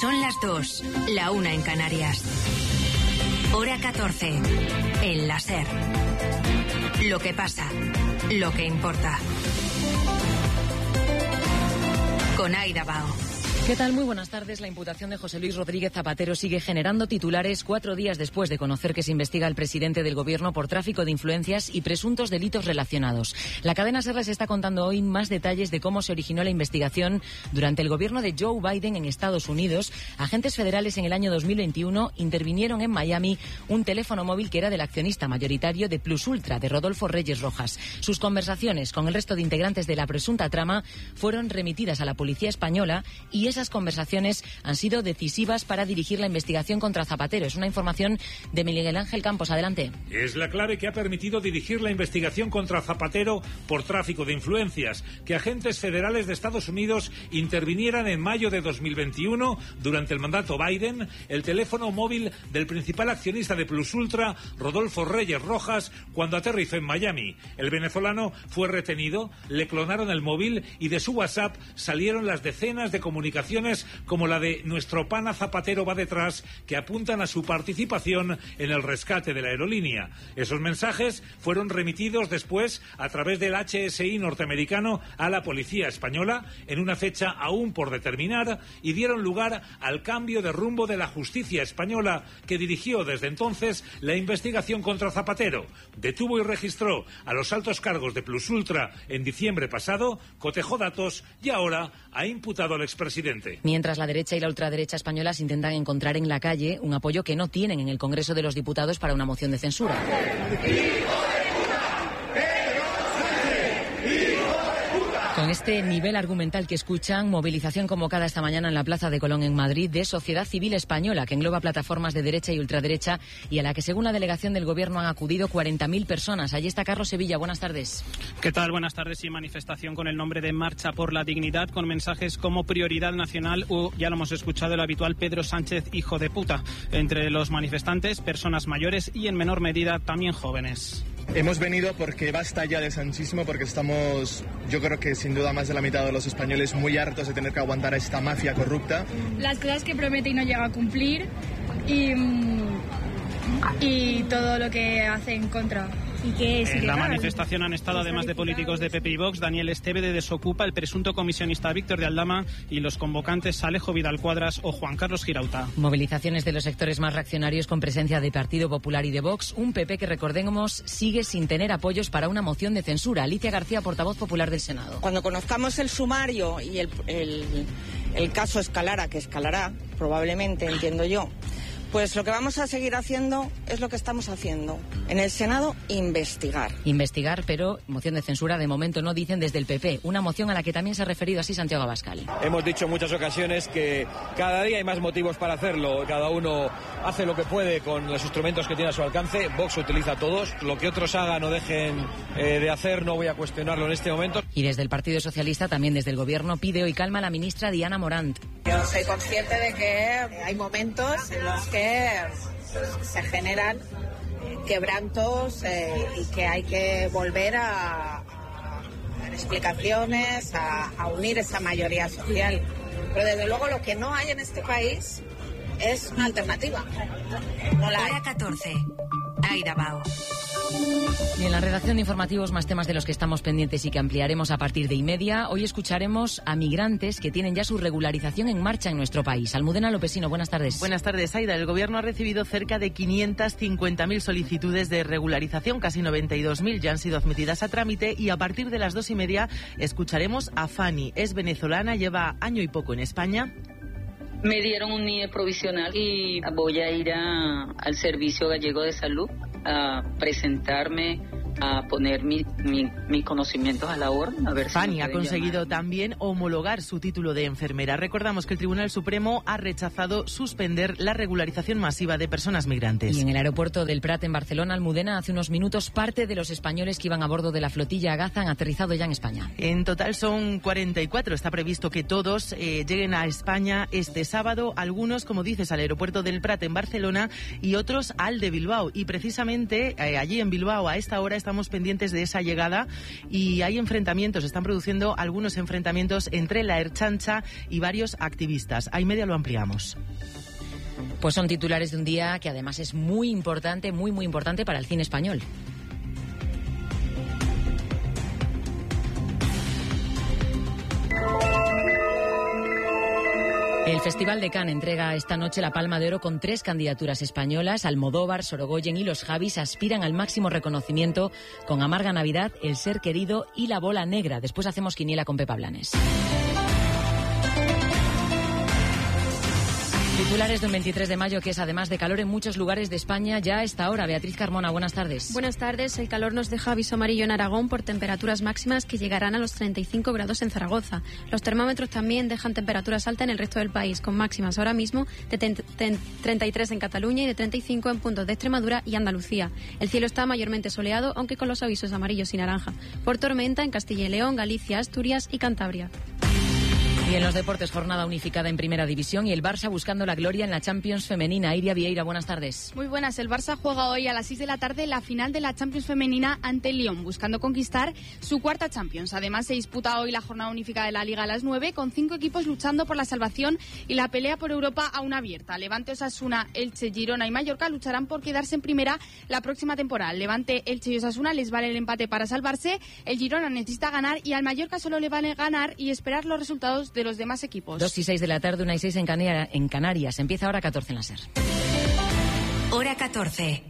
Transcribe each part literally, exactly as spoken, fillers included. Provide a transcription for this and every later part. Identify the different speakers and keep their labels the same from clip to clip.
Speaker 1: Son las dos, la una en Canarias. Hora catorce, en la SER. Lo que pasa, lo que importa. Con Aida Bao.
Speaker 2: ¿Qué tal? Muy buenas tardes. La imputación de José Luis Rodríguez Zapatero sigue generando titulares cuatro días después de conocer que se investiga al presidente del Gobierno por tráfico de influencias y presuntos delitos relacionados. La cadena SER les está contando hoy más detalles de cómo se originó la investigación durante el gobierno de Joe Biden en Estados Unidos. Agentes federales en el año dos mil veintiuno intervinieron en Miami un teléfono móvil que era del accionista mayoritario de Plus Ultra, de Rodolfo Reyes Rojas. Sus conversaciones con el resto de integrantes de la presunta trama fueron remitidas a la policía española y esas conversaciones han sido decisivas para dirigir la investigación contra Zapatero. Es una información de Miguel Ángel Campos. Adelante.
Speaker 3: Es la clave que ha permitido dirigir la investigación contra Zapatero por tráfico de influencias, que agentes federales de Estados Unidos intervinieran en mayo de dos mil veintiuno, durante el mandato Biden, el teléfono móvil del principal accionista de Plus Ultra, Rodolfo Reyes Rojas, cuando aterrizó en Miami. El venezolano fue retenido, le clonaron el móvil y de su WhatsApp salieron las decenas de comunicaciones como la de nuestro pana Zapatero va detrás, que apuntan a su participación en el rescate de la aerolínea. Esos mensajes fueron remitidos después a través del H S I norteamericano a la policía española en una fecha aún por determinar y dieron lugar al cambio de rumbo de la justicia española, que dirigió desde entonces la investigación contra Zapatero. Detuvo y registró a los altos cargos de Plus Ultra en diciembre pasado, cotejó datos y ahora ha imputado al expresidente.
Speaker 2: Mientras la derecha y la ultraderecha españolas intentan encontrar en la calle un apoyo que no tienen en el Congreso de los Diputados para una moción de censura. Con este nivel argumental que escuchan, movilización convocada esta mañana en la Plaza de Colón en Madrid de Sociedad Civil Española, que engloba plataformas de derecha y ultraderecha y a la que, según la delegación del Gobierno, han acudido cuarenta mil personas. Allí está Carlos Sevilla. Buenas tardes.
Speaker 4: ¿Qué tal? Buenas tardes. Y manifestación con el nombre de Marcha por la Dignidad, con mensajes como prioridad nacional o, ya lo hemos escuchado, el habitual Pedro Sánchez, hijo de puta. Entre los manifestantes, personas mayores y, en menor medida, también jóvenes.
Speaker 5: Hemos venido porque basta ya de sanchismo, porque estamos, yo creo que sin duda más de la mitad de los españoles, muy hartos de tener que aguantar a esta mafia corrupta.
Speaker 6: Las cosas que promete y no llega a cumplir y, y todo lo que hace en contra. ¿Y qué es?
Speaker 4: En la manifestación han estado, además de políticos de P P y Vox, Daniel Esteve de Desocupa, el presunto comisionista Víctor de Aldama y los convocantes Alejo Vidal Cuadras o Juan Carlos Girauta.
Speaker 2: Movilizaciones de los sectores más reaccionarios con presencia de Partido Popular y de Vox. Un P P que, recordemos, sigue sin tener apoyos para una moción de censura. Alicia García, portavoz popular del Senado.
Speaker 7: Cuando conozcamos el sumario y el, el, el caso escalara, que escalará, probablemente, entiendo yo, pues lo que vamos a seguir haciendo es lo que estamos haciendo. En el Senado, investigar.
Speaker 2: Investigar, pero moción de censura de momento no, dicen desde el P P. Una moción a la que también se ha referido así Santiago Abascal.
Speaker 8: Hemos dicho en muchas ocasiones que cada día hay más motivos para hacerlo. Cada uno hace lo que puede con los instrumentos que tiene a su alcance. Vox utiliza todos. Lo que otros hagan o dejen eh, de hacer no voy a cuestionarlo en este momento.
Speaker 2: Y desde el Partido Socialista, también desde el Gobierno, pide hoy calma a la ministra Diana Morant.
Speaker 9: Yo soy consciente de que hay momentos en los que se generan quebrantos eh, y que hay que volver a, a dar explicaciones, a, a unir esa mayoría social. Pero desde luego lo que no hay en este país es una alternativa. No la hay.
Speaker 1: Hora catorce. Aida Bao.
Speaker 2: Y en la redacción de informativos, más temas de los que estamos pendientes y que ampliaremos a partir de y media. Hoy escucharemos a migrantes que tienen ya su regularización en marcha en nuestro país. Almudena Lopesino, buenas tardes.
Speaker 10: Buenas tardes, Aida. El Gobierno ha recibido cerca de quinientas cincuenta mil solicitudes de regularización, casi noventa y dos mil ya han sido admitidas a trámite, y a partir de las dos y media escucharemos a Fanny. Es venezolana, lleva año y poco en España.
Speaker 11: Me dieron un N I E provisional y voy a ir a, al Servicio Gallego de Salud a presentarme, a poner mi, mi, mis conocimientos a la orden. A ver si
Speaker 10: Fanny ha conseguido llamar. También homologar su título de enfermera. Recordamos que el Tribunal Supremo ha rechazado suspender la regularización masiva de personas migrantes.
Speaker 2: Y en el aeropuerto del Prat, en Barcelona, Almudena, hace unos minutos, parte de los españoles que iban a bordo de la flotilla Gaza han aterrizado ya en España.
Speaker 10: En total son cuarenta y cuatro. Está previsto que todos eh, lleguen a España este sábado. Algunos, como dices, al aeropuerto del Prat en Barcelona y otros al de Bilbao. Y precisamente eh, allí en Bilbao a esta hora estamos pendientes de esa llegada y hay enfrentamientos, están produciendo algunos enfrentamientos entre la Ertzaintza y varios activistas. A y media lo ampliamos.
Speaker 2: Pues son titulares de un día que además es muy importante, muy, muy importante para el cine español. El Festival de Cannes entrega esta noche la Palma de Oro con tres candidaturas españolas. Almodóvar, Sorogoyen y los Javis aspiran al máximo reconocimiento con Amarga Navidad, El ser querido y La bola negra. Después hacemos quiniela con Pepa Blanes. Titulares de un veintitrés de mayo que es además de calor en muchos lugares de España ya a esta hora. Beatriz Carmona, buenas tardes.
Speaker 12: Buenas tardes. El calor nos deja aviso amarillo en Aragón por temperaturas máximas que llegarán a los treinta y cinco grados en Zaragoza. Los termómetros también dejan temperaturas altas en el resto del país, con máximas ahora mismo de treinta y tres en Cataluña y de treinta y cinco en puntos de Extremadura y Andalucía. El cielo está mayormente soleado, aunque con los avisos amarillos y naranja por tormenta en Castilla y León, Galicia, Asturias y Cantabria.
Speaker 2: Y en los deportes, jornada unificada en Primera División y el Barça buscando la gloria en la Champions femenina. Iria Vieira, buenas tardes.
Speaker 6: Muy buenas. El Barça juega hoy a las seis de la tarde la final de la Champions femenina ante el Lyon, buscando conquistar su cuarta Champions. Además, se disputa hoy la jornada unificada de la Liga a las nueve, con cinco equipos luchando por la salvación y la pelea por Europa aún abierta. Levante, Osasuna, Elche, Girona y Mallorca lucharán por quedarse en primera la próxima temporada. Levante, Elche y Osasuna les vale el empate para salvarse. El Girona necesita ganar y al Mallorca solo le vale ganar y esperar los resultados de los demás equipos.
Speaker 2: Dos y seis de la tarde, una y seis en, Canarias, en Canarias. Empieza hora catorce en la SER.
Speaker 1: Hora catorce.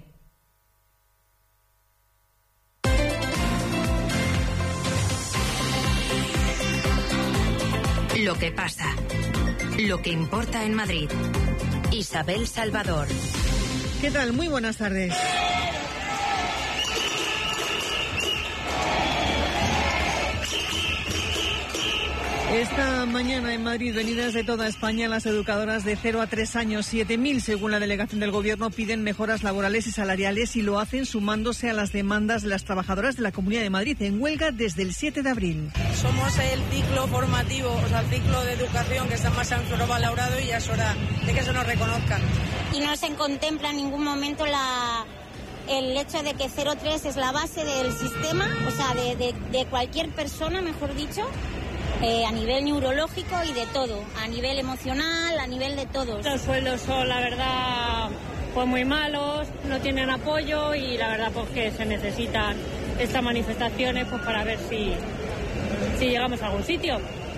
Speaker 1: Lo que pasa. Lo que importa en Madrid. Isabel Salvador.
Speaker 13: ¿Qué tal? Muy buenas tardes. Esta mañana en Madrid, venidas de toda España, las educadoras de cero a tres años, siete mil según la delegación del Gobierno, piden mejoras laborales y salariales y lo hacen sumándose a las demandas de las trabajadoras de la Comunidad de Madrid en huelga desde el siete de abril.
Speaker 14: Somos el ciclo formativo, o sea, el ciclo de educación que está más valorado y ya es hora de que se nos reconozca.
Speaker 15: Y no se contempla en ningún momento la... el hecho de que cero tres es la base del sistema, o sea, de, de, de cualquier persona, mejor dicho, eh, a nivel neurológico y de todo, a nivel emocional, a nivel de todos.
Speaker 16: Los sueldos son, la verdad, pues muy malos, no tienen apoyo y la verdad pues que se necesitan estas manifestaciones pues para ver si, si llegamos a algún sitio.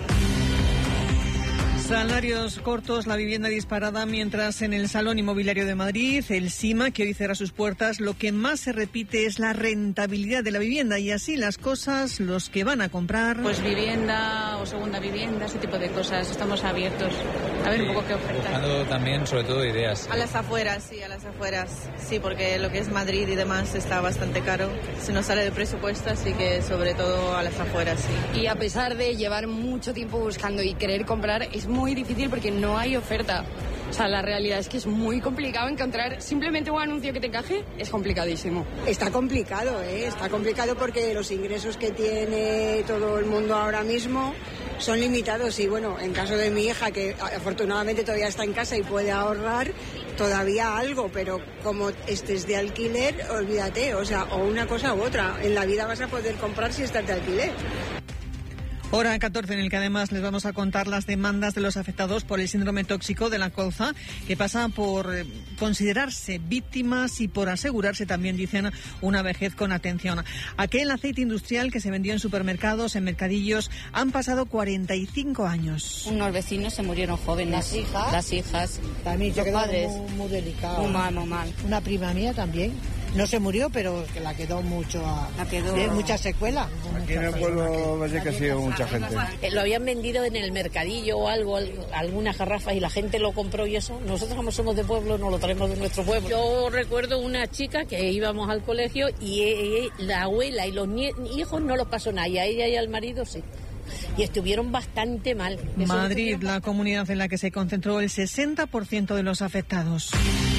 Speaker 13: Salarios cortos, la vivienda disparada, mientras en el Salón Inmobiliario de Madrid, el SIMA, que hoy cierra sus puertas, lo que más se repite es la rentabilidad de la vivienda y así las cosas, los que van a comprar...
Speaker 17: Pues vivienda o segunda vivienda, ese tipo de cosas, estamos abiertos a ver un poco qué oferta.
Speaker 18: Buscando también, sobre todo, ideas.
Speaker 19: A las afueras, sí, a las afueras, sí, porque lo que es Madrid y demás está bastante caro, se nos sale de presupuesto, así que sobre todo a las afueras, sí.
Speaker 20: Y a pesar de llevar mucho tiempo buscando y querer comprar, es muy difícil porque no hay oferta. O sea, la realidad es que es muy complicado encontrar simplemente un anuncio que te encaje, es complicadísimo.
Speaker 21: Está complicado, ¿eh? Está complicado porque los ingresos que tiene todo el mundo ahora mismo son limitados y bueno, en caso de mi hija, que afortunadamente todavía está en casa y puede ahorrar, todavía algo, pero como estés de alquiler, olvídate, o sea, o una cosa u otra. En la vida vas a poder comprar si estás de alquiler.
Speaker 13: Hora catorce, en el que además les vamos a contar las demandas de los afectados por el síndrome tóxico de la colza, que pasa por considerarse víctimas y por asegurarse también, dicen, una vejez con atención. Aquel aceite industrial que se vendió en supermercados, en mercadillos, han pasado cuarenta y cinco años.
Speaker 22: Unos vecinos se murieron jóvenes.
Speaker 23: Las hijas.
Speaker 22: Las hijas.
Speaker 23: También se quedó muy, muy delicado.
Speaker 22: Muy mal, muy mal.
Speaker 23: Una prima mía también. No se murió, pero que la quedó mucho a...
Speaker 22: La quedó...
Speaker 23: Bien, mucha secuela.
Speaker 24: Aquí en el pueblo parece que ha sido mucha gente.
Speaker 22: Eh, lo habían vendido en el mercadillo o algo, algunas garrafas y la gente lo compró y eso. Nosotros como somos de pueblo no lo traemos de nuestro pueblo. Yo recuerdo una chica que íbamos al colegio y eh, la abuela y los hijos no los pasó nada y a ella y al marido sí. Y estuvieron bastante mal.
Speaker 13: Madrid, la comunidad en la que se concentró el sesenta por ciento de los afectados.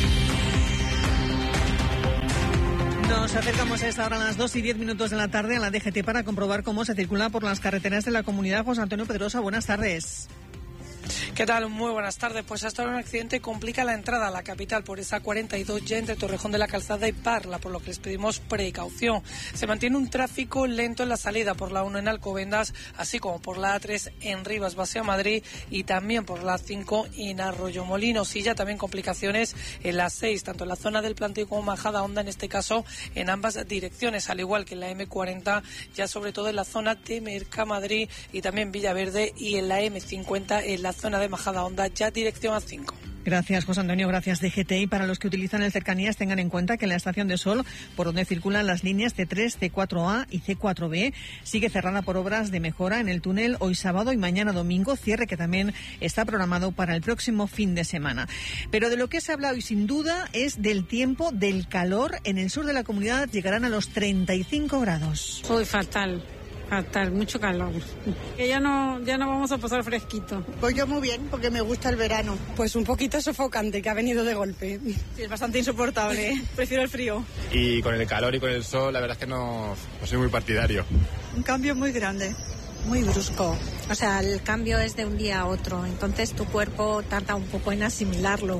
Speaker 13: Nos acercamos a esta hora a las dos y diez minutos de la tarde a la D G T para comprobar cómo se circula por las carreteras de la comunidad. José Antonio Pedrosa, buenas tardes.
Speaker 3: ¿Qué tal? Muy buenas tardes. Pues hasta ahora un accidente complica la entrada a la capital por esa cuarenta y dos ya entre Torrejón de la Calzada y Parla, por lo que les pedimos precaución. Se mantiene un tráfico lento en la salida por la uno en Alcobendas, así como por la A tres en Rivas, hacia Madrid, y también por la A cinco en Arroyomolinos. Y ya también complicaciones en la seis, tanto en la zona del Plantío como Majadahonda, en este caso en ambas direcciones, al igual que en la eme cuarenta, ya sobre todo en la zona de Mercamadrid y también Villaverde, y en la eme cincuenta en la zona de Majadahonda, ya dirección A cinco.
Speaker 13: Gracias, José Antonio. Gracias, D G T. Y para los que utilizan el Cercanías, tengan en cuenta que en la Estación de Sol, por donde circulan las líneas C tres, C cuatro A y C cuatro B, sigue cerrada por obras de mejora en el túnel hoy sábado y mañana domingo, cierre que también está programado para el próximo fin de semana. Pero de lo que se ha hablado y sin duda es del tiempo, del calor. En el sur de la comunidad llegarán a los treinta y cinco grados.
Speaker 4: Hoy fatal. Fatal, mucho calor. Que ya no, ya no vamos a pasar fresquito.
Speaker 21: Pues yo muy bien, porque me gusta el verano.
Speaker 4: Pues un poquito sofocante, que ha venido de golpe.
Speaker 21: Sí, es bastante insoportable. Prefiero el frío.
Speaker 5: Y con el calor y con el sol, la verdad es que no, no soy muy partidario.
Speaker 21: Un cambio muy grande.
Speaker 7: Muy brusco. O sea, el cambio es de un día a otro. Entonces tu cuerpo tarda un poco en asimilarlo.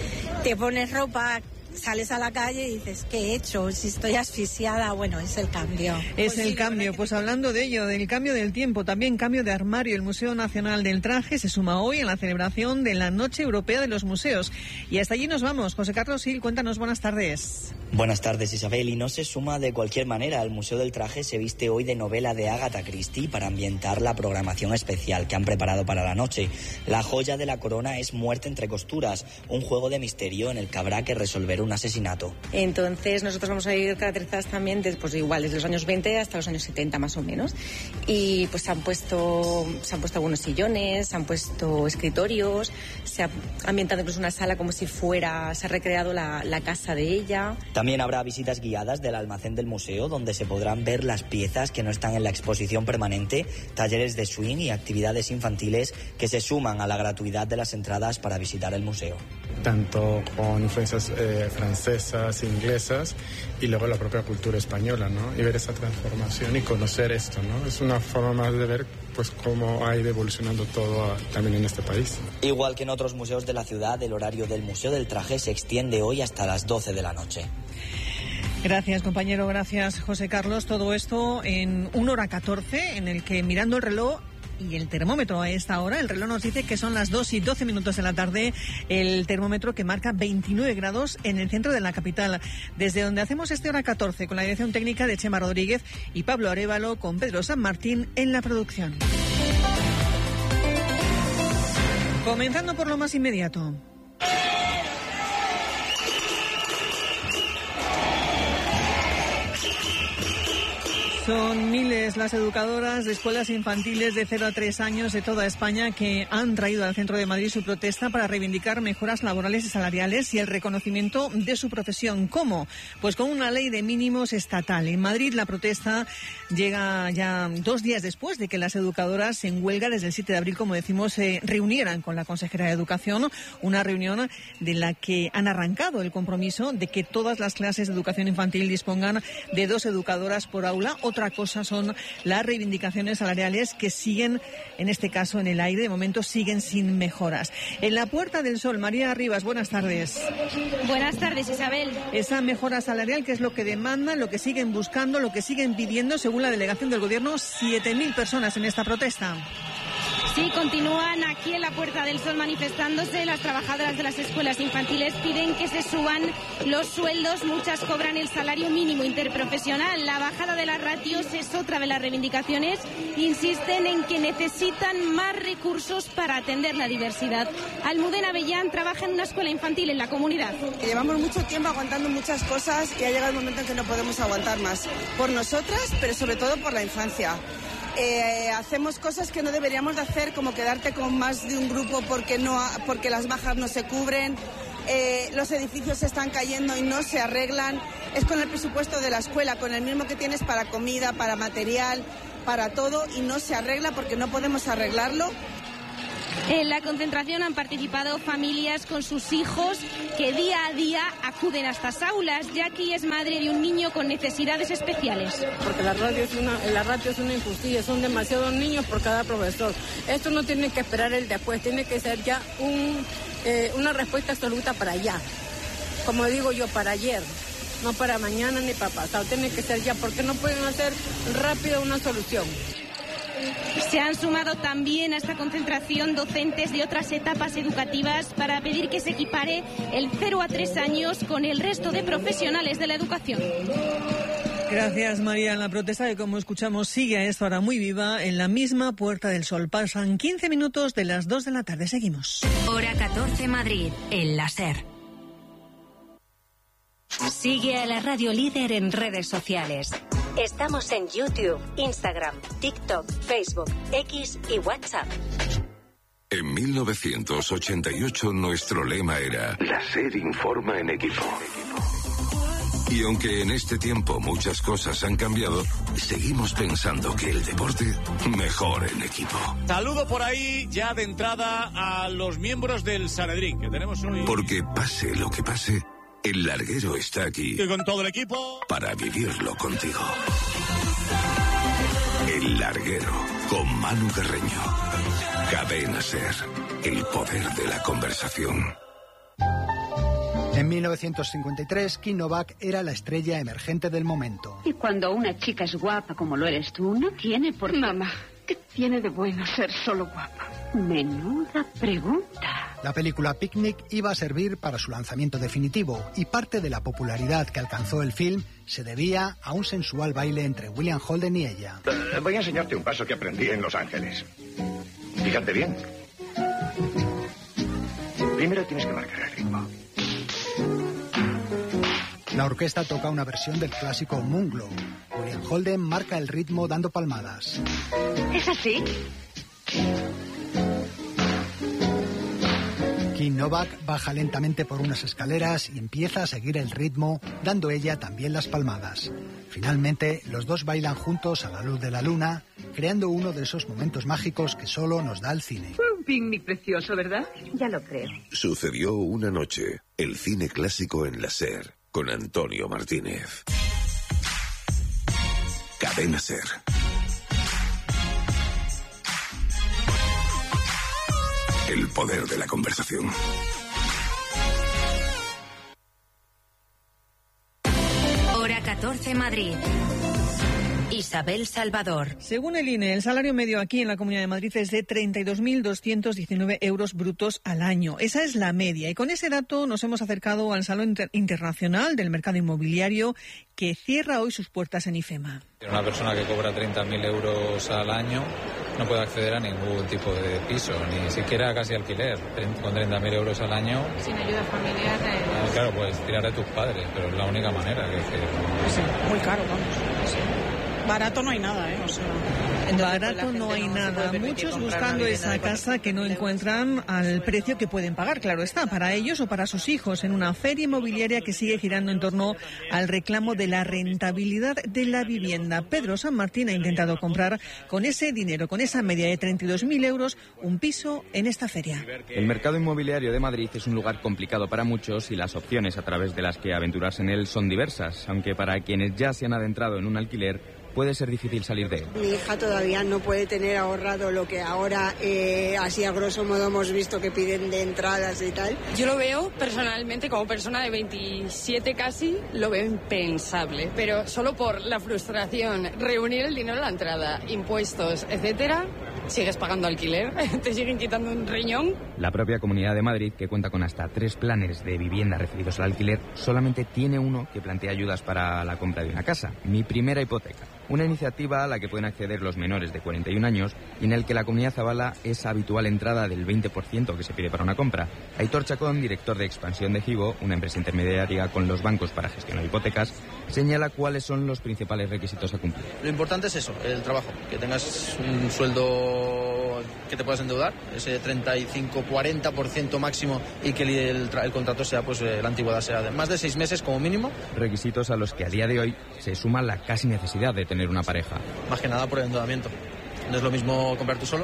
Speaker 7: Te pones ropa, sales a la calle y dices, ¿qué he hecho? Si estoy asfixiada, bueno, es el cambio.
Speaker 13: Es
Speaker 7: pues
Speaker 13: el
Speaker 7: sí,
Speaker 13: cambio. Pues hablando de ello, del cambio del tiempo, también cambio de armario. El Museo Nacional del Traje se suma hoy en la celebración de la Noche Europea de los Museos. Y hasta allí nos vamos. José Carlos Gil, cuéntanos, buenas tardes.
Speaker 25: Buenas tardes, Isabel. Y no se suma de cualquier manera. El Museo del Traje se viste hoy de novela de Agatha Christie para ambientar la programación especial que han preparado para la noche. La joya de la corona es Muerte entre costuras, un juego de misterio en el que habrá que resolver un asesinato.
Speaker 26: Entonces nosotros vamos a ir caracterizadas también de, pues igual desde los años veinte hasta los años setenta más o menos, y pues se han puesto se han puesto algunos sillones, se han puesto escritorios, se ha ambientado incluso una sala como si fuera, se ha recreado la, la casa de ella.
Speaker 25: También habrá visitas guiadas del almacén del museo, donde se podrán ver las piezas que no están en la exposición permanente, talleres de swing y actividades infantiles que se suman a la gratuidad de las entradas para visitar el museo.
Speaker 5: Tanto con influencias eh, francesas, inglesas, y luego la propia cultura española, ¿no? Y ver esa transformación y conocer esto, ¿no? Es una forma más de ver pues cómo ha ido evolucionando todo a, también en este país.
Speaker 25: Igual que en otros museos de la ciudad, el horario del Museo del Traje se extiende hoy hasta las doce de la noche.
Speaker 13: Gracias, compañero. Gracias, José Carlos. Todo esto en una hora catorce, en el que mirando el reloj y el termómetro a esta hora, el reloj nos dice que son las dos y doce minutos de la tarde, el termómetro que marca veintinueve grados en el centro de la capital. Desde donde hacemos este hora catorce, con la dirección técnica de Chema Rodríguez y Pablo Arévalo, con Pedro San Martín en la producción. Comenzando por lo más inmediato. Son miles las educadoras de escuelas infantiles de cero a tres años de toda España que han traído al centro de Madrid su protesta para reivindicar mejoras laborales y salariales y el reconocimiento de su profesión. ¿Cómo? Pues con una ley de mínimos estatal. En Madrid la protesta llega ya dos días después de que las educadoras en huelga desde el siete de abril, como decimos, se reunieran con la consejera de Educación, una reunión de la que han arrancado el compromiso de que todas las clases de educación infantil dispongan de dos educadoras por aula. Otra cosa son las reivindicaciones salariales que siguen, en este caso, en el aire. De momento siguen sin mejoras. En la Puerta del Sol, María Rivas, buenas tardes.
Speaker 27: Buenas tardes, Isabel.
Speaker 13: Esa mejora salarial, ¿qué es lo que demandan, lo que siguen buscando, lo que siguen pidiendo, según la delegación del Gobierno, siete mil personas en esta protesta?
Speaker 27: Sí, continúan aquí en la Puerta del Sol manifestándose. Las trabajadoras de las escuelas infantiles piden que se suban los sueldos. Muchas cobran el salario mínimo interprofesional. La bajada de las ratios es otra de las reivindicaciones. Insisten en que necesitan más recursos para atender la diversidad. Almudena Avellán trabaja en una escuela infantil en la comunidad.
Speaker 28: Llevamos mucho tiempo aguantando muchas cosas y ha llegado el momento en que no podemos aguantar más. Por nosotras, pero sobre todo por la infancia. Eh, hacemos cosas que no deberíamos de hacer, como quedarte con más de un grupo porque no porque las bajas no se cubren, eh, los edificios se están cayendo y no se arreglan. Es con el presupuesto de la escuela, con el mismo que tienes para comida, para material, para todo, y no se arregla porque no podemos arreglarlo.
Speaker 27: En la concentración han participado familias con sus hijos que día a día acuden a estas aulas. Jackie es madre de un niño con necesidades especiales.
Speaker 20: Porque la radio es una, la radio es una injusticia, son demasiados niños por cada profesor. Esto no tiene que esperar el después, tiene que ser ya un, eh, una respuesta absoluta para allá. Como digo yo, para ayer, no para mañana ni para pasado, tiene que ser ya, porque no pueden hacer rápido una solución.
Speaker 27: Se han sumado también a esta concentración docentes de otras etapas educativas para pedir que se equipare el cero a tres años con el resto de profesionales de la educación.
Speaker 13: Gracias, María. La protesta que, como escuchamos, sigue a esta hora muy viva en la misma Puerta del Sol. Pasan quince minutos de las dos de la tarde. Seguimos.
Speaker 1: Hora catorce, Madrid, el láser. Sigue a la radio líder en redes sociales. Estamos en YouTube, Instagram, TikTok, Facebook, X y WhatsApp.
Speaker 2: En mil novecientos ochenta y ocho nuestro lema era La SER informa en equipo. Y aunque en este tiempo muchas cosas han cambiado, seguimos pensando que el deporte mejor en equipo.
Speaker 6: Saludo por ahí ya de entrada a los miembros del Sanedrín que tenemos hoy.
Speaker 2: Porque pase lo que pase, el larguero está aquí.
Speaker 6: Y con todo el equipo.
Speaker 2: Para vivirlo contigo. El larguero con Manu Carreño. Cadena SER. El poder de la conversación.
Speaker 8: En mil novecientos cincuenta y tres, Kim Novak era la estrella emergente del momento.
Speaker 9: Y cuando una chica es guapa como lo eres tú, no tiene por qué...
Speaker 10: Mamá, ¿qué tiene de bueno ser solo guapa?
Speaker 9: Menuda pregunta.
Speaker 8: La película Picnic iba a servir para su lanzamiento definitivo y parte de la popularidad que alcanzó el film se debía a un sensual baile entre William Holden y ella.
Speaker 11: Uh, voy a enseñarte un paso que aprendí en Los Ángeles. Fíjate bien. Primero tienes que marcar el ritmo.
Speaker 8: La orquesta toca una versión del clásico Moonglow. William Holden marca el ritmo dando palmadas.
Speaker 10: ¿Es así?
Speaker 8: Kim Novak baja lentamente por unas escaleras y empieza a seguir el ritmo, dando ella también las palmadas. Finalmente, los dos bailan juntos a la luz de la luna, creando uno de esos momentos mágicos que solo nos da el cine.
Speaker 10: Fue un picnic precioso, ¿verdad? Ya lo creo.
Speaker 2: Sucedió una noche, el cine clásico en la SER, con Antonio Martínez. Cadena SER. El poder de la conversación.
Speaker 1: Hora catorce, Madrid. Isabel Salvador.
Speaker 13: Según el I N E, el salario medio aquí en la Comunidad de Madrid es de treinta y dos mil doscientos diecinueve euros brutos al año. Esa es la media. Y con ese dato nos hemos acercado al Salón Inter- Internacional del Mercado Inmobiliario, que cierra hoy sus puertas en IFEMA.
Speaker 18: Una persona que cobra treinta mil euros al año no puede acceder a ningún tipo de piso, ni siquiera casi alquiler. Con treinta mil euros al año...
Speaker 17: Sin ayuda familiar... Eh...
Speaker 18: Claro, puedes tirar de tus padres, pero es la única manera. Que, que...
Speaker 4: Sí, muy caro, vamos. Sí. Barato no hay nada, ¿eh? O sea,
Speaker 13: barato no hay nada. Muchos buscando esa casa que no encuentran al precio que pueden pagar, claro está, para ellos o para sus hijos, en una feria inmobiliaria que sigue girando en torno al reclamo de la rentabilidad de la vivienda. Pedro San Martín ha intentado comprar con ese dinero, con esa media de treinta y dos mil euros, un piso en esta feria.
Speaker 12: El mercado inmobiliario de Madrid es un lugar complicado para muchos y las opciones a través de las que aventurarse en él son diversas, aunque para quienes ya se han adentrado en un alquiler puede ser difícil salir de él.
Speaker 21: Mi hija todavía no puede tener ahorrado lo que ahora, eh, así a grosso modo, hemos visto que piden de entradas y tal.
Speaker 20: Yo lo veo personalmente, como persona de veintisiete casi, lo veo impensable. Pero solo por la frustración, reunir el dinero a la entrada, impuestos, etcétera, sigues pagando alquiler, te siguen quitando un riñón.
Speaker 12: La propia Comunidad de Madrid, que cuenta con hasta tres planes de vivienda referidos al alquiler, solamente tiene uno que plantea ayudas para la compra de una casa, Mi Primera Hipoteca. Una iniciativa a la que pueden acceder los menores de cuarenta y un años y en el que la comunidad avala esa habitual entrada del veinte por ciento que se pide para una compra. Aitor Chacón, director de expansión de Givo, una empresa intermediaria con los bancos para gestionar hipotecas, señala cuáles son los principales requisitos a cumplir.
Speaker 29: Lo importante es eso, el trabajo, que tengas un sueldo que te puedas endeudar, ese treinta y cinco a cuarenta por ciento máximo, y que el, el, el contrato sea, pues la antigüedad sea de más de seis meses como mínimo.
Speaker 12: Requisitos a los que a día de hoy se suma la casi necesidad de tener una pareja.
Speaker 29: Más que nada por el endeudamiento. No es lo mismo comprar tú solo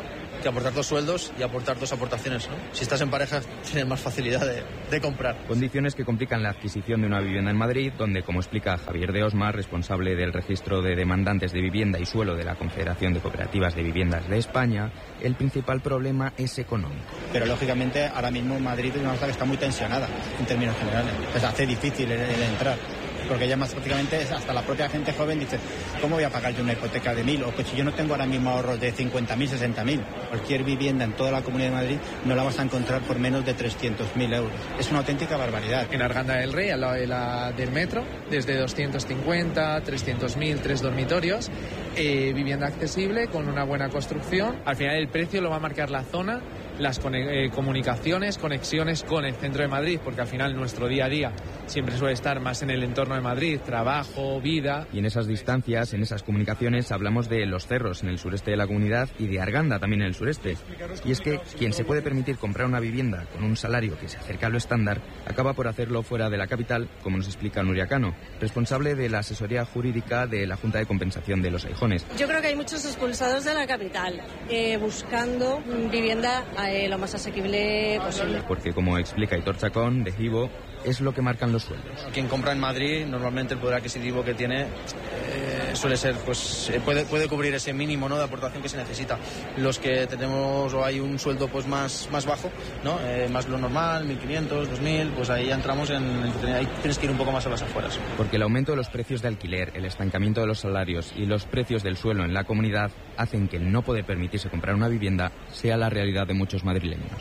Speaker 29: que aportar dos sueldos y aportar dos aportaciones, ¿no? Si estás en pareja tienes más facilidad de, de comprar.
Speaker 12: Condiciones que complican la adquisición de una vivienda en Madrid, donde, como explica Javier de Osma, responsable del registro de demandantes de vivienda y suelo de la Confederación de Cooperativas de Viviendas de España, el principal problema es económico.
Speaker 3: Pero lógicamente ahora mismo Madrid es una zona que está muy tensionada en términos generales. Pues hace difícil el, el entrar. Porque ya más prácticamente hasta la propia gente joven dice, ¿cómo voy a pagar yo una hipoteca de mil? O pues si yo no tengo ahora mismo ahorros de cincuenta mil, sesenta mil. Cualquier vivienda en toda la Comunidad de Madrid no la vas a encontrar por menos de trescientos mil euros. Es una auténtica barbaridad.
Speaker 7: En Arganda del Rey, al lado de la, del metro, desde doscientos cincuenta, trescientos mil, tres dormitorios, eh, vivienda accesible con una buena construcción. Al final el precio lo va a marcar la zona, las eh, comunicaciones, conexiones con el centro de Madrid, porque al final nuestro día a día siempre suele estar más en el entorno de Madrid, trabajo, vida.
Speaker 12: Y en esas distancias, en esas comunicaciones, hablamos de Los Cerros, en el sureste de la comunidad, y de Arganda, también en el sureste. Y es que quien se puede permitir comprar una vivienda con un salario que se acerca a lo estándar, acaba por hacerlo fuera de la capital, como nos explica Nuria Cano, responsable de la asesoría jurídica de la Junta de Compensación de Los Aijones.
Speaker 14: Yo creo que hay muchos expulsados de la capital, eh, buscando vivienda eh, lo más asequible posible.
Speaker 12: Porque, como explica Hitor Chacón, de Givo, es lo que marcan los sueldos.
Speaker 29: Quien compra en Madrid, normalmente el poder adquisitivo que tiene eh, suele ser, pues puede, puede cubrir ese mínimo, ¿no?, de aportación que se necesita. Los que tenemos o hay un sueldo pues más, más bajo, ¿no?, eh, más lo normal, mil quinientos, dos mil, pues ahí ya entramos en, ahí tienes que ir un poco más a las afueras.
Speaker 12: Porque el aumento de los precios de alquiler, el estancamiento de los salarios y los precios del suelo en la comunidad hacen que el no poder permitirse comprar una vivienda sea la realidad de muchos madrileños.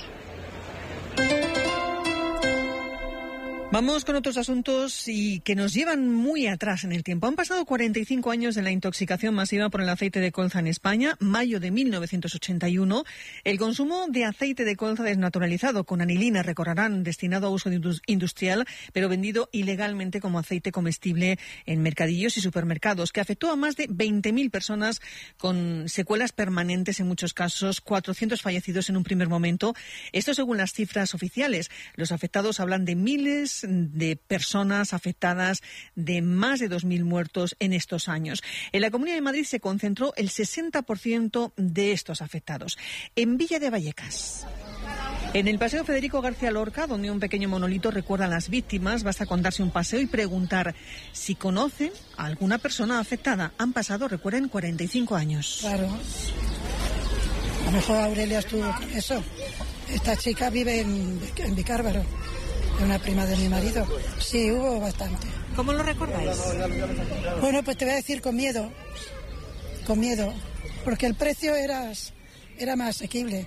Speaker 13: Vamos con otros asuntos y que nos llevan muy atrás en el tiempo. Han pasado cuarenta y cinco años de la intoxicación masiva por el aceite de colza en España, mayo de mil novecientos ochenta y uno. El consumo de aceite de colza desnaturalizado con anilina, recordarán, destinado a uso industrial, pero vendido ilegalmente como aceite comestible en mercadillos y supermercados, que afectó a más de veinte mil personas con secuelas permanentes en muchos casos, cuatrocientos fallecidos en un primer momento. Esto según las cifras oficiales. Los afectados hablan de miles de personas afectadas, de más de dos mil muertos en estos años. En la Comunidad de Madrid se concentró el sesenta por ciento de estos afectados. En Villa de Vallecas, en el Paseo Federico García Lorca, donde un pequeño monolito recuerda a las víctimas, basta con darse un paseo y preguntar si conocen a alguna persona afectada. Han pasado, recuerden, cuarenta y cinco años.
Speaker 15: Claro. A lo mejor Aurelia estuvo con eso. Esta chica vive en, en Vicárbaro. Una prima de mi marido. Sí, hubo bastante.
Speaker 13: ¿Cómo lo recordáis?
Speaker 15: Bueno, pues te voy a decir con miedo. Con miedo. Porque el precio era, era más asequible.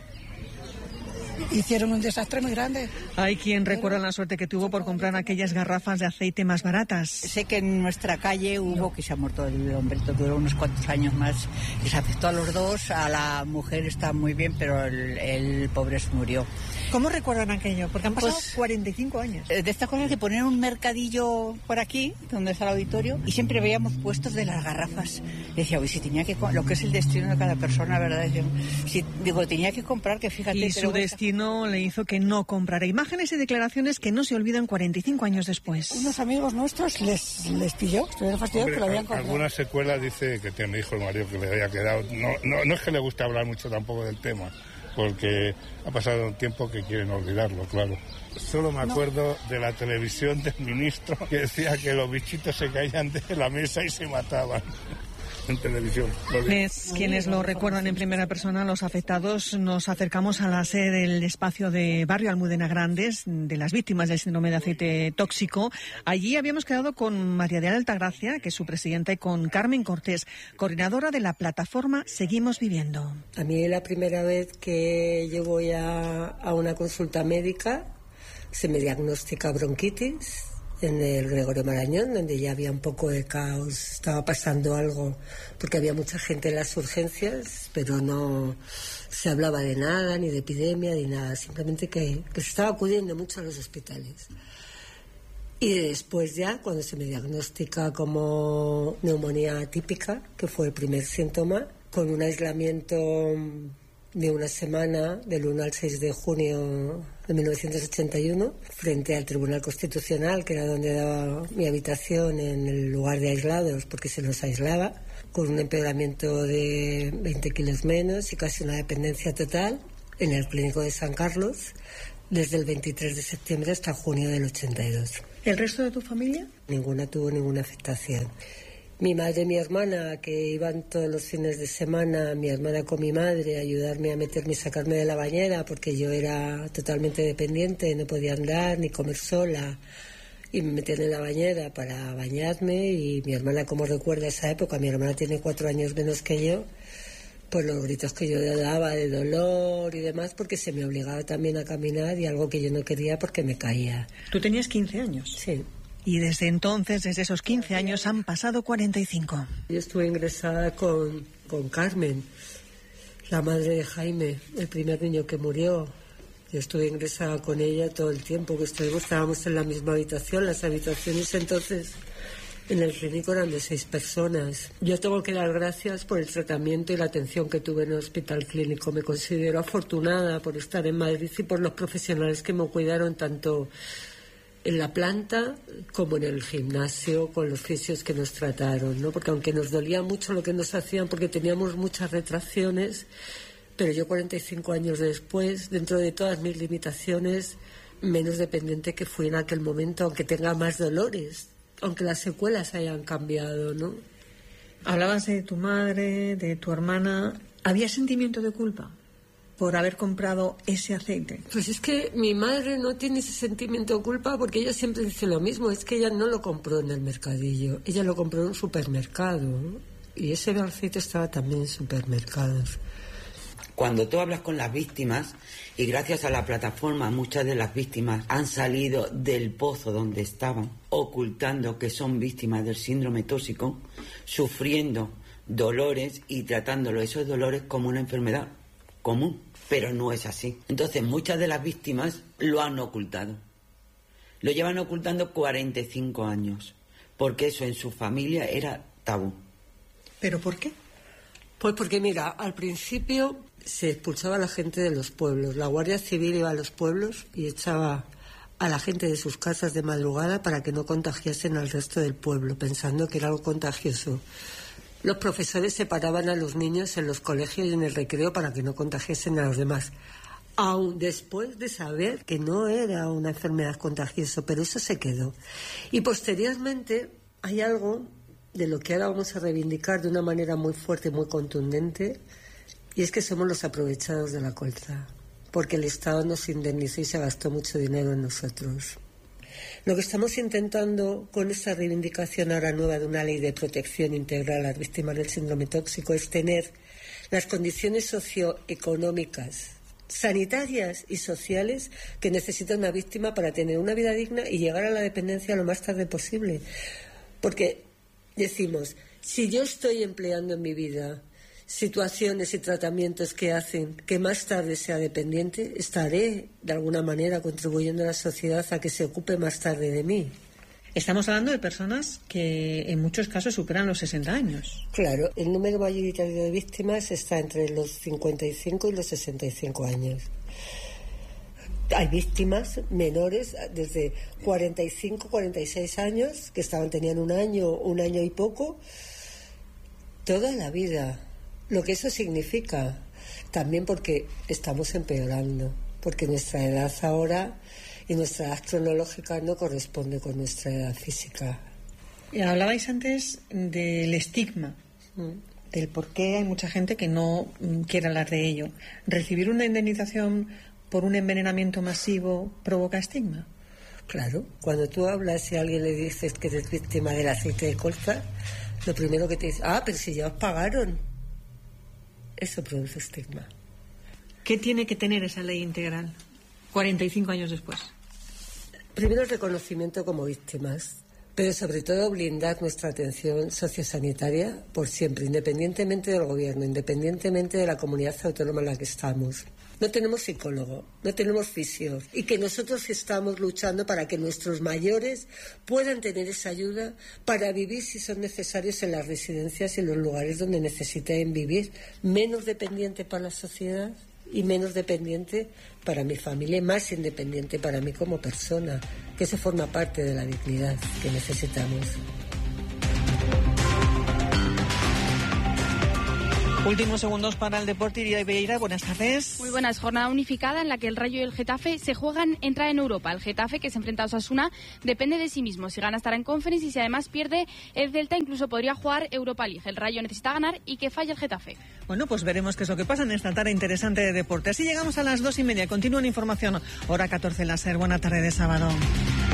Speaker 15: Hicieron un desastre muy grande.
Speaker 13: Hay quien recuerda la suerte que tuvo por comprar aquellas garrafas de aceite más baratas.
Speaker 16: Sé que en nuestra calle hubo que se ha muerto el hombre, duró unos cuantos años más y se afectó a los dos. A la mujer está muy bien, pero el, el pobre se murió.
Speaker 13: ¿Cómo recuerdan aquello? Porque han pasado
Speaker 16: pues,
Speaker 13: cuarenta y cinco años.
Speaker 16: De estas cosas que poner un mercadillo por aquí, donde está el auditorio, y siempre veíamos puestos de las garrafas. Y decía, uy, si tenía que, lo que es el destino de cada persona, ¿verdad? Decía, si, digo, tenía que comprar, que fíjate.
Speaker 13: Y su destino le hizo que no comprara. Imágenes y declaraciones que no se olvidan cuarenta y cinco años después.
Speaker 15: Unos amigos nuestros les, les pilló, estuvieron fastidiados que lo habían comprado.
Speaker 19: Algunas secuelas dice que tiene hijo el marido que le había quedado. No, no, no es que le guste hablar mucho tampoco del tema, porque ha pasado un tiempo que quieren olvidarlo, claro. Solo me acuerdo no. de la televisión del ministro que decía que los bichitos se caían de la mesa y se mataban. En televisión.
Speaker 13: Es, quienes lo recuerdan en primera persona, los afectados, nos acercamos a la sede del espacio de Barrio Almudena Grandes, de las víctimas del síndrome de aceite tóxico. Allí habíamos quedado con María de Altagracia, que es su presidenta, y con Carmen Cortés, coordinadora de la plataforma Seguimos Viviendo.
Speaker 22: A mí es la primera vez que yo voy a, a una consulta médica, se me diagnostica bronquitis en el Gregorio Marañón, donde ya había un poco de caos, estaba pasando algo, porque había mucha gente en las urgencias, pero no se hablaba de nada, ni de epidemia, ni nada, simplemente que, que se estaba acudiendo mucho a los hospitales. Y después ya, cuando se me diagnostica como neumonía atípica, que fue el primer síntoma, con un aislamiento de una semana, del uno al seis de junio de mil novecientos ochenta y uno, frente al Tribunal Constitucional, que era donde daba mi habitación, en el lugar de aislados, porque se los aislaba. con un empeoramiento de veinte kilos menos y casi una dependencia total en el Clínico de San Carlos desde el veintitrés de septiembre hasta junio del ochenta y dos.
Speaker 13: ¿El resto de tu familia?
Speaker 22: Ninguna tuvo ninguna afectación. Mi madre y mi hermana, que iban todos los fines de semana, mi hermana con mi madre, a ayudarme a meterme y sacarme de la bañera, porque yo era totalmente dependiente, no podía andar ni comer sola, y me metían en la bañera para bañarme, y mi hermana, como recuerda esa época, mi hermana tiene cuatro años menos que yo, pues los gritos que yo daba de dolor y demás, porque se me obligaba también a caminar, y algo que yo no quería porque me caía.
Speaker 13: ¿Tú tenías quince años?
Speaker 22: Sí.
Speaker 13: Y desde entonces, desde esos quince años, han pasado cuarenta y cinco.
Speaker 22: Yo estuve ingresada con, con Carmen, la madre de Jaime, el primer niño que murió. Yo estuve ingresada con ella todo el tiempo que estuvimos, estábamos en la misma habitación. Las habitaciones entonces en el clínico eran de seis personas. Yo tengo que dar gracias por el tratamiento y la atención que tuve en el hospital clínico. Me considero afortunada por estar en Madrid y por los profesionales que me cuidaron tanto en la planta como en el gimnasio, con los fisios que nos trataron, ¿no? Porque aunque nos dolía mucho lo que nos hacían, porque teníamos muchas retracciones, pero yo cuarenta y cinco años después, dentro de todas mis limitaciones, menos dependiente que fui en aquel momento, aunque tenga más dolores, aunque las secuelas hayan cambiado, ¿no?
Speaker 13: Hablabas de tu madre, de tu hermana. ¿Había sentimiento de culpa por haber comprado ese aceite?
Speaker 22: Pues es que mi madre no tiene ese sentimiento de culpa, porque ella siempre dice lo mismo, es que ella no lo compró en el mercadillo, ella lo compró en un supermercado, ¿no? Y ese aceite estaba también en supermercados.
Speaker 5: Cuando tú hablas con las víctimas, y gracias a la plataforma muchas de las víctimas han salido del pozo donde estaban, ocultando que son víctimas del síndrome tóxico, sufriendo dolores y tratándolo esos dolores como una enfermedad común, pero no es así. Entonces muchas de las víctimas lo han ocultado. Lo llevan ocultando cuarenta y cinco años, porque eso en su familia era tabú.
Speaker 13: ¿Pero por qué?
Speaker 22: Pues porque mira, al principio se expulsaba a la gente de los pueblos. La Guardia Civil iba a los pueblos y echaba a la gente de sus casas de madrugada para que no contagiasen al resto del pueblo, pensando que era algo contagioso. Los profesores separaban a los niños en los colegios y en el recreo para que no contagiasen a los demás, aun después de saber que no era una enfermedad contagiosa, pero eso se quedó. Y posteriormente hay algo de lo que ahora vamos a reivindicar de una manera muy fuerte y muy contundente, y es que somos los aprovechados de la colza, porque el Estado nos indemnizó y se gastó mucho dinero en nosotros. Lo que estamos intentando con esta reivindicación ahora nueva de una ley de protección integral a las víctimas del síndrome tóxico es tener las condiciones socioeconómicas, sanitarias y sociales que necesita una víctima para tener una vida digna y llegar a la dependencia lo más tarde posible. Porque decimos, si yo estoy empleando en mi vida situaciones y tratamientos que hacen que más tarde sea dependiente, estaré de alguna manera contribuyendo a la sociedad a que se ocupe más tarde de mí.
Speaker 13: Estamos hablando de personas que en muchos casos superan los sesenta años.
Speaker 22: Claro, el número mayoritario de víctimas está entre los cincuenta y cinco y los sesenta y cinco años. Hay víctimas menores desde cuarenta y cinco, cuarenta y seis años que estaban tenían un año, un año y poco, toda la vida. Lo que eso significa, también porque estamos empeorando, porque nuestra edad ahora y nuestra edad cronológica no corresponde con nuestra edad física.
Speaker 13: Y hablabais antes del estigma, mm. del por qué hay mucha gente que no quiere hablar de ello. ¿Recibir una indemnización por un envenenamiento masivo provoca estigma?
Speaker 22: Claro, cuando tú hablas y a alguien le dices que eres víctima del aceite de colza, lo primero que te dice, ah, pero si ya os pagaron. Eso produce estigma.
Speaker 13: ¿Qué tiene que tener esa ley integral cuarenta y cinco años después?
Speaker 22: Primero el reconocimiento como víctimas, pero sobre todo blindar nuestra atención sociosanitaria por siempre, independientemente del gobierno, independientemente de la comunidad autónoma en la que estamos. No tenemos psicólogo, no tenemos fisios, y que nosotros estamos luchando para que nuestros mayores puedan tener esa ayuda para vivir, si son necesarios, en las residencias y en los lugares donde necesiten vivir, menos dependiente para la sociedad y menos dependiente para mi familia y más independiente para mí como persona, que eso forma parte de la dignidad que necesitamos.
Speaker 13: Últimos segundos para el deporte. Iria Beira, buenas tardes.
Speaker 6: Muy buenas. Jornada unificada en la que el Rayo y el Getafe se juegan entrar en Europa. El Getafe, que se enfrenta a Osasuna, depende de sí mismo. Si gana estará en Conference y si además pierde el Celta incluso podría jugar Europa League. El Rayo necesita ganar y que falle el Getafe.
Speaker 13: Bueno, pues veremos qué es lo que pasa en esta tarde interesante de deporte. Así llegamos a las dos y media. Continúa la información. Hora catorce en la SER. Buena tarde de sábado.